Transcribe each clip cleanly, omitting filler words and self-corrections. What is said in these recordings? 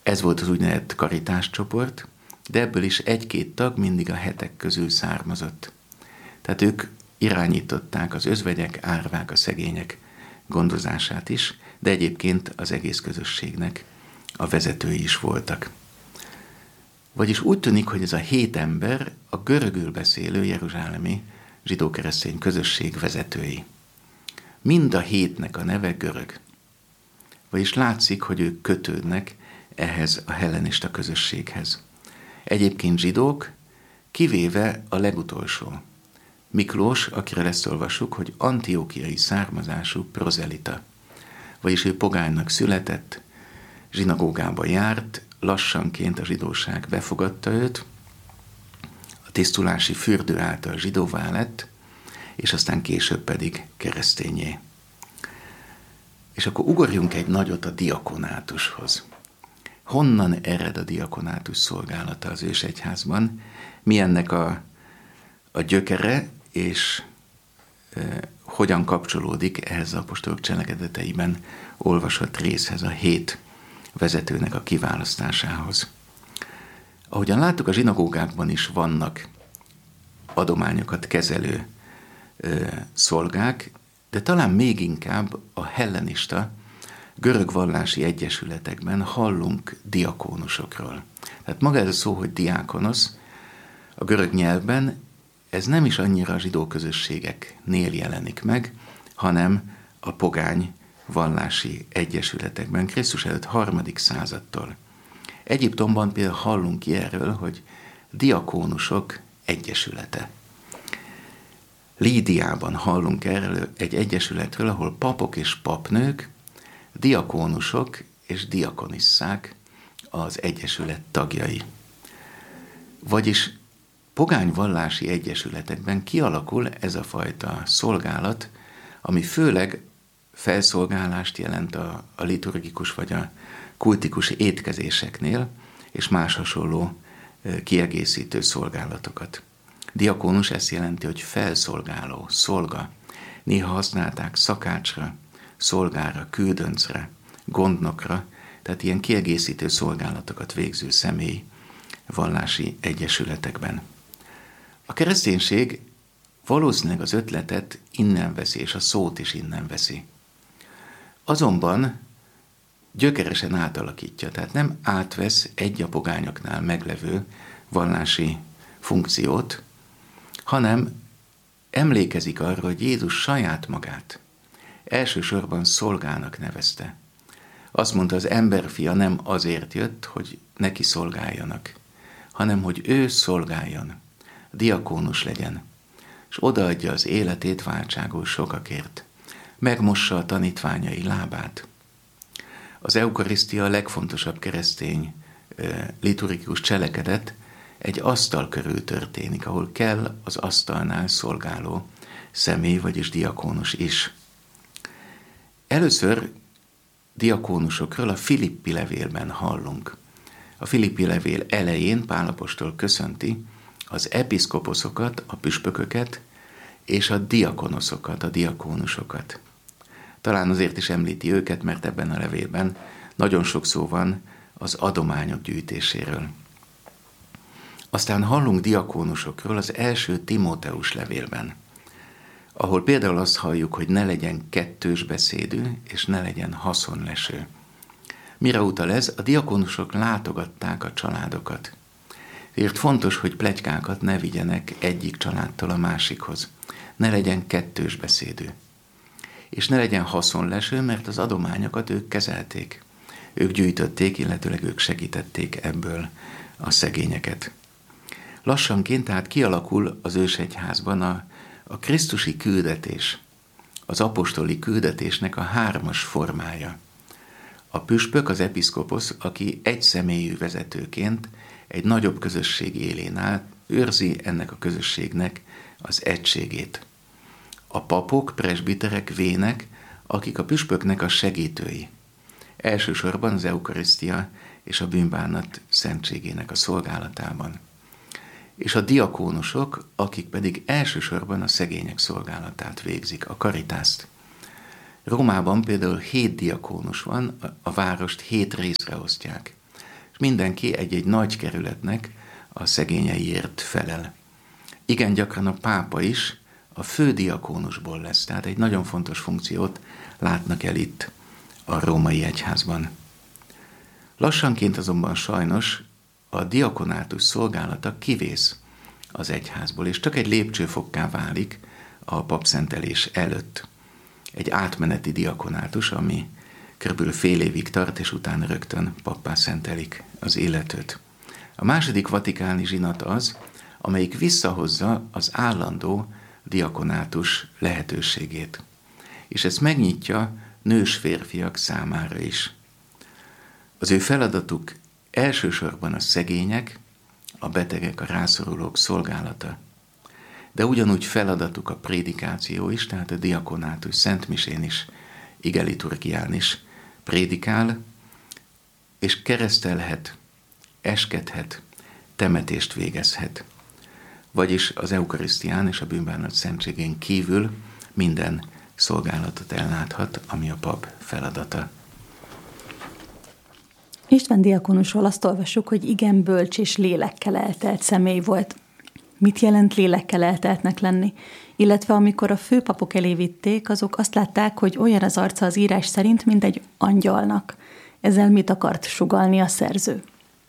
Ez volt az úgynevezett karitáscsoport, de ebből is egy-két tag mindig a hetek közül származott. Tehát ők irányították az özvegyek, árvák, a szegények gondozását is, de egyébként az egész közösségnek a vezetői is voltak. Vagyis úgy tűnik, hogy ez a 7 ember a görögül beszélő jeruzsálemi zsidó-keresztény közösség vezetői. Mind a 7-nek a neve görög. Vagyis látszik, hogy ők kötődnek ehhez a hellenista közösséghez. Egyébként zsidók, kivéve a legutolsó. Miklós, akiről ezt olvassuk, hogy antiókiai származású prozelita. Vagyis ő pogánynak született, zsinagógába járt, lassanként a zsidóság befogadta őt, a tisztulási fürdő által zsidóvá lett, és aztán később pedig keresztényé. És akkor ugorjunk egy nagyot a diakonátushoz. Honnan ered a diakonátus szolgálata az ősegyházban? Mi ennek a gyökere, és hogyan kapcsolódik ehhez az apostolok cselekedeteiben olvasott részhez, a 7 vezetőnek a kiválasztásához. Ahogyan láttuk, a zsinagógákban is vannak adományokat kezelő szolgák, de talán még inkább a hellenista görög vallási egyesületekben hallunk diakónusokról. Tehát maga ez a szó, hogy diákonosz, a görög nyelvben ez nem is annyira a zsidó közösségeknél jelenik meg, hanem a pogány vallási egyesületekben, Krisztus előtt 3. századtól. Egyiptomban például hallunk ki erről, hogy diakónusok egyesülete. Lídiában hallunk erről egy egyesületről, ahol papok és papnők, diakónusok és diakonisszák az egyesület tagjai. Vagyis pogány vallási egyesületekben kialakul ez a fajta szolgálat, ami főleg felszolgálást jelent a liturgikus vagy a kultikus étkezéseknél, és más hasonló kiegészítő szolgálatokat. Diakónus ezt jelenti, hogy felszolgáló, szolga. Néha használták szakácsra, szolgára, küldöncre, gondnokra, tehát ilyen kiegészítő szolgálatokat végző személy vallási egyesületekben. A kereszténység valószínűleg az ötletet innen veszi, és a szót is innen veszi. Azonban gyökeresen átalakítja, tehát nem átvesz egy a pogányoknál meglevő vallási funkciót, hanem emlékezik arra, hogy Jézus saját magát elsősorban szolgának nevezte. Azt mondta, az emberfia nem azért jött, hogy neki szolgáljanak, hanem hogy ő szolgáljon, diakónus legyen, és odaadja az életét váltságos sokakért, megmossa a tanítványai lábát. Az eukarisztia a legfontosabb keresztény liturgikus cselekedet egy asztal körül történik, ahol kell az asztalnál szolgáló személy, vagyis diakónus is. Először diakónusokról a Filippi levélben hallunk. A Filippi levél elején Pál apostol köszönti az episzkoposzokat, a püspököket, és a diakonoszokat, a diakónusokat. Talán azért is említi őket, mert ebben a levélben nagyon sok szó van az adományok gyűjtéséről. Aztán hallunk diakónusokról az első Timóteus levélben, ahol például azt halljuk, hogy ne legyen kettős beszédű, és ne legyen haszonleső. Mire utal ez? A diakónusok látogatták a családokat. Ezért fontos, hogy pletykákat ne vigyenek egyik családtól a másikhoz. Ne legyen kettős beszédű. És ne legyen haszonleső, mert az adományokat ők kezelték. Ők gyűjtötték, illetőleg ők segítették ebből a szegényeket. Lassanként tehát kialakul az ősegyházban a krisztusi küldetés, az apostoli küldetésnek a 3. formája. A püspök, az episzkoposz, aki egy személyű vezetőként egy nagyobb közösség élén áll, őrzi ennek a közösségnek az egységét. A papok, presbiterek, vének, akik a püspöknek a segítői. Elsősorban az eukarisztia és a bűnbánat szentségének a szolgálatában. És a diakónusok, akik pedig elsősorban a szegények szolgálatát végzik, a karitászt. Rómában például 7 diakónus van, a várost 7 részre osztják. Mindenki egy-egy nagy kerületnek a szegényeiért felel. Igen gyakran a pápa is a fődiakónusból lesz, tehát egy nagyon fontos funkciót látnak el itt a római egyházban. Lassanként azonban sajnos a diakonátus szolgálata kivész az egyházból, és csak egy lépcsőfokká válik a papszentelés előtt. Egy átmeneti diakonátus, ami körülbelül fél évig tart, és utána rögtön pappá szentelik az illetőt. A második vatikáni zsinat az, amelyik visszahozza az állandó diakonátus lehetőségét. És ezt megnyitja nős férfiak számára is. Az ő feladatuk elsősorban a szegények, a betegek, a rászorulók szolgálata. De ugyanúgy feladatuk a prédikáció is, tehát a diakonátus szentmisén is, igeliturgián is prédikál, és keresztelhet, eskedhet, temetést végezhet. Vagyis az eukarisztián és a bűnbánat szentségén kívül minden szolgálatot elláthat, ami a pap feladata. István diakonusról azt olvassuk, hogy igen bölcs és lélekkel eltelt személy volt. Mit jelent lélekkel elteltnek lenni? Illetve amikor a főpapok elé vitték, azok azt látták, hogy olyan az arca az írás szerint, mint egy angyalnak. Ezzel mit akart sugallni a szerző?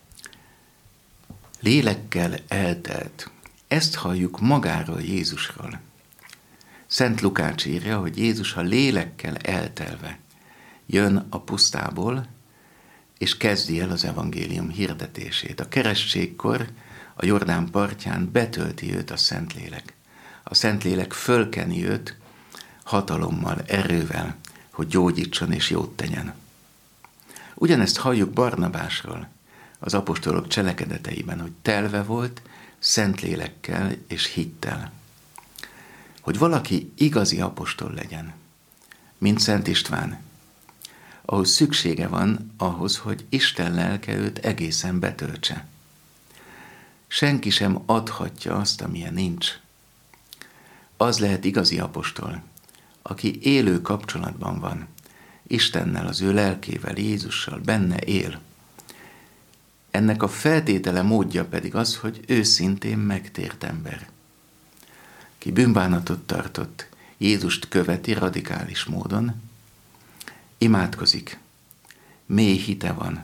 Lélekkel eltelt. Ezt halljuk magáról, Jézusról. Szent Lukács írja, hogy Jézus a lélekkel eltelve jön a pusztából, és kezdi el az evangélium hirdetését. A kerességkor a Jordán partján betölti őt a Szentlélek. A Szentlélek fölkeni őt hatalommal, erővel, hogy gyógyítson és jót tegyen. Ugyanezt halljuk Barnabásról az apostolok cselekedeteiben, hogy telve volt Szentlélekkel és hittel. Hogy valaki igazi apostol legyen, mint Szent István, ahhoz szüksége van ahhoz, hogy Isten lelke őt egészen betöltse. Senki sem adhatja azt, amilyen nincs. Az lehet igazi apostol, aki élő kapcsolatban van Istennel, az ő lelkével, Jézussal, benne él. Ennek a feltétele, módja pedig az, hogy őszintén megtért ember. Ki bűnbánatot tartott, Jézust követi radikális módon, imádkozik, mély hite van.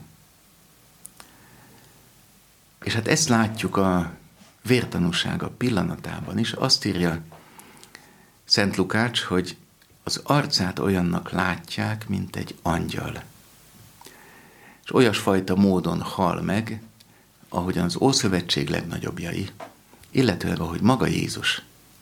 És hát ezt látjuk a vértanúsága pillanatában is. Azt írja Szent Lukács, hogy az arcát olyannak látják, mint egy angyal. És olyasfajta módon hal meg, ahogyan az Ószövetség legnagyobbjai, illetőleg ahogy maga Jézus.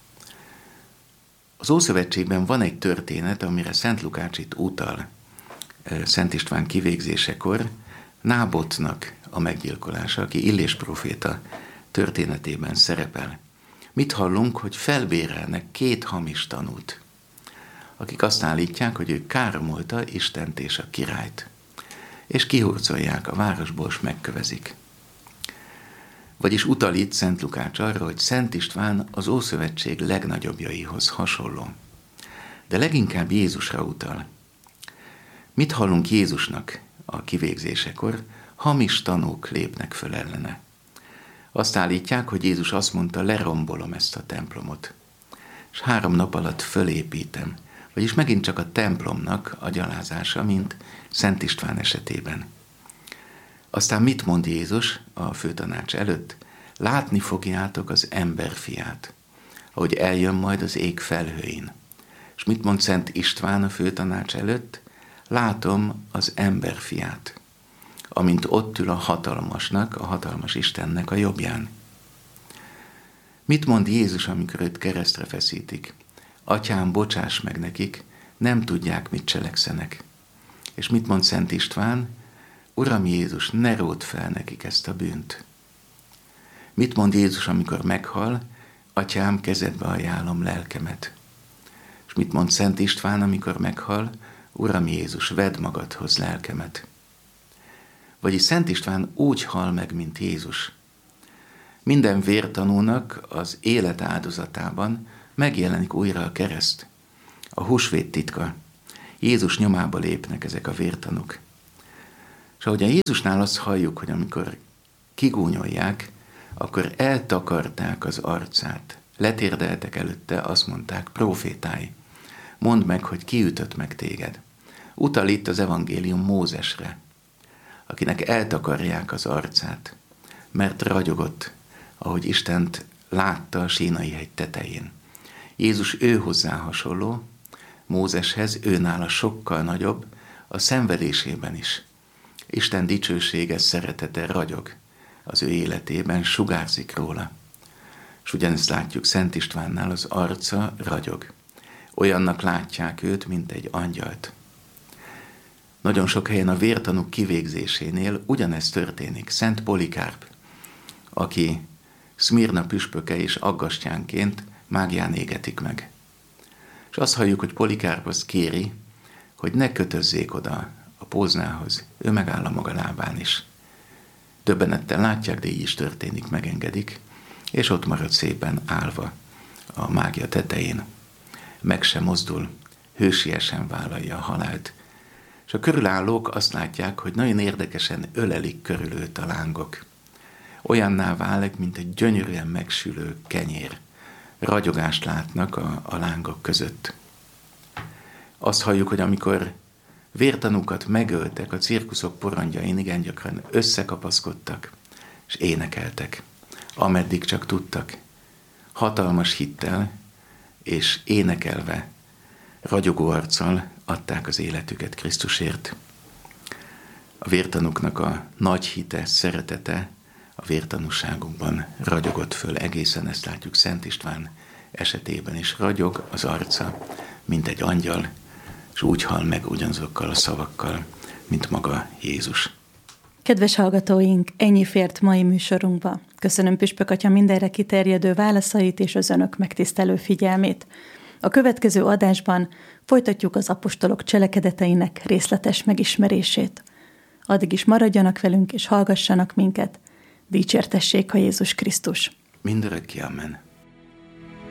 Az Ószövetségben van egy történet, amire Szent Lukács itt utal Szent István kivégzésekor, Nábotnak a meggyilkolása, aki Illés próféta történetében szerepel. Mit hallunk, hogy felbérelnek 2 hamis tanút, akik azt állítják, hogy ő káromolta Istent és a királyt, és kihurcolják a városból, és megkövezik. Vagyis utal itt Szent Lukács arra, hogy Szent István az Ószövetség legnagyobbjaihoz hasonló. De leginkább Jézusra utal. Mit hallunk Jézusnak a kivégzésekor? Hamis tanúk lépnek föl ellene. Azt állítják, hogy Jézus azt mondta, lerombolom ezt a templomot, és 3 nap alatt fölépítem. Vagyis megint csak a templomnak a gyalázása, mint Szent István esetében. Aztán mit mond Jézus a főtanács előtt? Látni fogjátok az emberfiát, ahogy eljön majd az ég felhőin. És mit mond Szent István a főtanács előtt? Látom az emberfiát, amint ott ül a hatalmasnak, a hatalmas Istennek a jobbján. Mit mond Jézus, amikor őt keresztre feszítik? Atyám, bocsáss meg nekik, nem tudják, mit cselekszenek. És mit mond Szent István? Uram Jézus, ne ródd fel nekik ezt a bűnt. Mit mond Jézus, amikor meghal? Atyám, kezedbe ajánlom lelkemet. És mit mond Szent István, amikor meghal? Uram Jézus, vedd magadhoz lelkemet. Vagyis Szent István úgy hal meg, mint Jézus. Minden vértanúnak az élet áldozatában megjelenik újra a kereszt, a húsvét titka. Jézus nyomába lépnek ezek a vértanúk. És ahogy a Jézusnál azt halljuk, hogy amikor kigúnyolják, akkor eltakarták az arcát. Letérdeltek előtte, azt mondták, prófétái, mondd meg, hogy ki ütött meg téged. Utal itt az evangélium Mózesre, akinek eltakarják az arcát, mert ragyogott, ahogy Istent látta a Sínai hegy tetején. Jézus ő hozzá hasonló, Mózeshez, őnála sokkal nagyobb, a szenvedésében is. Isten dicsősége, szeretete ragyog az ő életében, sugárzik róla. És ugyanezt látjuk Szent Istvánnál, az arca ragyog. Olyannak látják őt, mint egy angyalt. Nagyon sok helyen a vértanúk kivégzésénél ugyanezt történik. Szent Polikárp, aki Szmirna püspöke és aggastyánként mágián égetik meg. És azt halljuk, hogy Polikárp azt kéri, hogy ne kötözzék oda a póznához, ő megáll a maga lábán is. Döbbenettel látják, de így is történik, megengedik, és ott marad szépen állva a mágia tetején. Meg sem mozdul, hősiesen vállalja a halált. És a körülállók azt látják, hogy nagyon érdekesen ölelik körül őt a lángok. Olyanná válik, mint egy gyönyörűen megsülő kenyér. Ragyogást látnak a lángok között. Azt halljuk, hogy amikor vértanúkat megöltek, a cirkuszok porondjain igen gyakran összekapaszkodtak, és énekeltek, ameddig csak tudtak. Hatalmas hittel, és énekelve, ragyogó arccal adták az életüket Krisztusért. A vértanúknak a nagy hite, szeretete a vértanúságunkban ragyogott föl egészen, ezt látjuk Szent István esetében is. Ragyog az arca, mint egy angyal, és úgy hal meg ugyanazokkal a szavakkal, mint maga Jézus. Kedves hallgatóink, ennyi fért mai műsorunkba. Köszönöm Püspök Atya mindenre kiterjedő válaszait és az önök megtisztelő figyelmét. A következő adásban folytatjuk az apostolok cselekedeteinek részletes megismerését. Addig is maradjanak velünk és hallgassanak minket. Dicsértessék a Jézus Krisztus! Mindörökké, amen.